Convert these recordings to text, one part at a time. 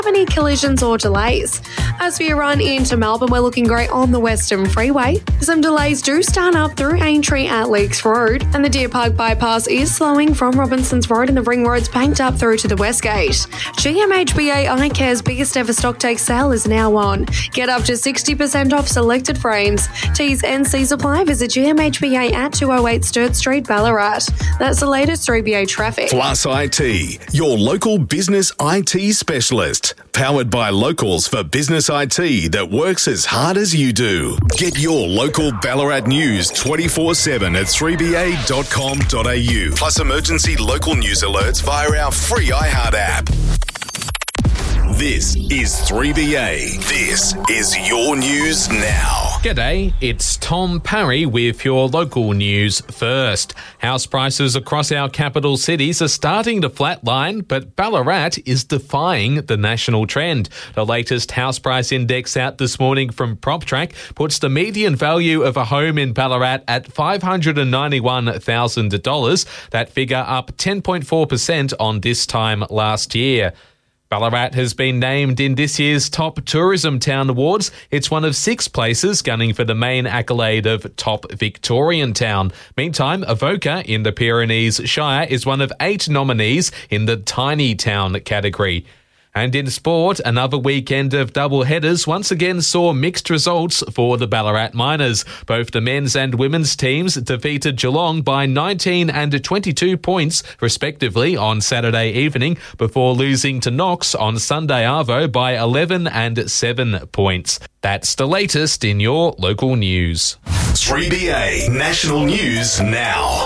Any collisions or delays. As we run into Melbourne, we're looking great on the Western Freeway. Some delays do start up through Aintree at Leaks Road, and the Deer Park bypass is slowing from Robinsons Road, and the Ring Road's banked up through to the West Gate. GMHBA iCare's biggest ever stock take sale is now on. Get up to 60% off selected frames. T's and C's apply. Visit GMHBA at 208 Sturt Street, Ballarat. That's the latest 3BA traffic. Plus IT, your local business IT specialist. Powered by locals for business IT that works as hard as you do. Get your local Ballarat news 24/7 at 3ba.com.au. Plus emergency local news alerts via our free iHeart app. This is 3BA. This is your news now. G'day, it's Tom Parry with your local news first. House prices across our capital cities are starting to flatline, but Ballarat is defying the national trend. The latest house price index out this morning from PropTrack puts the median value of a home in Ballarat at $591,000. That figure up 10.4% on this time last year. Ballarat has been named in this year's Top Tourism Town Awards. It's one of 6 places gunning for the main accolade of Top Victorian Town. Meantime, Avoca in the Pyrenees Shire is one of 8 nominees in the Tiny Town category. And in sport, another weekend of double headers once again saw mixed results for the Ballarat Miners. Both the men's and women's teams defeated Geelong by 19 and 22 points, respectively, on Saturday evening, before losing to Knox on Sunday arvo by 11 and 7 points. That's the latest in your local news. 3BA National News Now.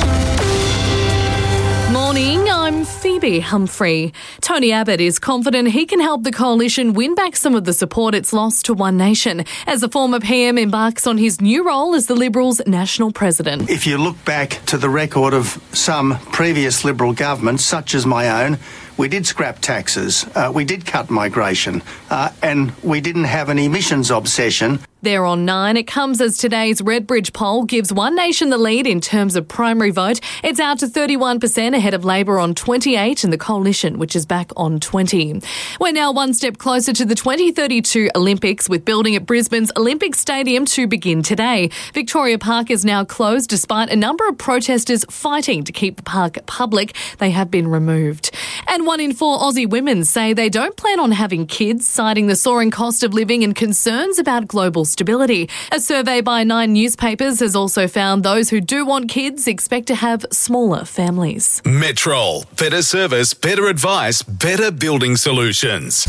Morning, I'm Phoebe Humphrey. Tony Abbott is confident he can help the coalition win back some of the support it's lost to One Nation as the former PM embarks on his new role as the Liberals' national president. If you look back to the record of some previous Liberal governments, such as my own, we did scrap taxes, we did cut migration, and we didn't have an emissions obsession. There on 9, it comes as today's Redbridge poll gives One Nation the lead in terms of primary vote. It's out to 31% ahead of Labor on 28 and the Coalition, which is back on 20. We're now one step closer to the 2032 Olympics, with building at Brisbane's Olympic Stadium to begin today. Victoria Park is now closed despite a number of protesters fighting to keep the park public. They have been removed. And 1 in 4 Aussie women say they don't plan on having kids, citing the soaring cost of living and concerns about global stability. A survey by 9 newspapers has also found those who do want kids expect to have smaller families. Metrol. Better service, better advice, better building solutions.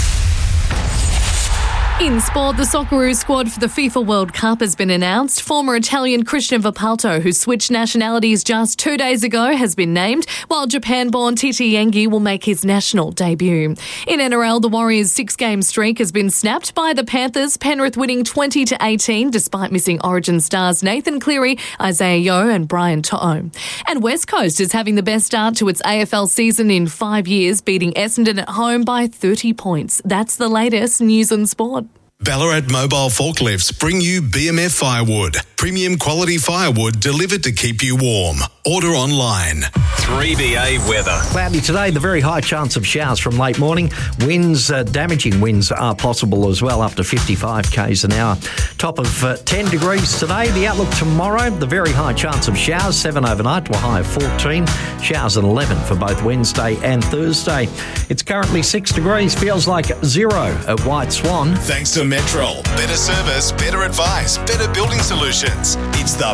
In sport, the Socceroos squad for the FIFA World Cup has been announced. Former Italian Christian Vapalto, who switched nationalities just 2 days ago, has been named, while Japan-born Titi Yengi will make his national debut. In NRL, the Warriors' 6-game streak has been snapped by the Panthers, Penrith winning 20-18 despite missing Origin stars Nathan Cleary, Isaiah Yeo and Brian To'o. And West Coast is having the best start to its AFL season in 5 years, beating Essendon at home by 30 points. That's the latest news and sport. Ballarat Mobile Forklifts bring you BMF Firewood. Premium quality firewood delivered to keep you warm. Order online. 3BA weather. Cloudy today, the very high chance of showers from late morning. Winds, damaging winds are possible as well, up to 55 k's an hour. Top of 10 degrees today. The outlook tomorrow, the very high chance of showers, 7 overnight to a high of 14. Showers at 11 for both Wednesday and Thursday. It's currently 6 degrees, feels like 0 at White Swan. Thanks to Metrol. Better service, better advice, better building solutions. It's the